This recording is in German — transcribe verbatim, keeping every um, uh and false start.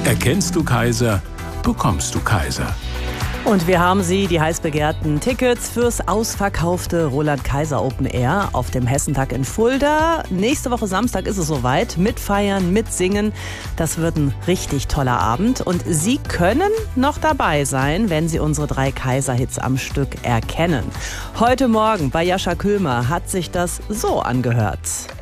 Erkennst du Kaiser, bekommst du Kaiser. Und wir haben Sie, die heiß begehrten Tickets fürs ausverkaufte Roland Kaiser Open Air auf dem Hessentag in Fulda. Nächste Woche Samstag ist es soweit. Mitfeiern, mitsingen. Das wird ein richtig toller Abend. Und Sie können noch dabei sein, wenn Sie unsere drei Kaiser-Hits am Stück erkennen. Heute Morgen bei Jascha Kühlmer hat sich das so angehört.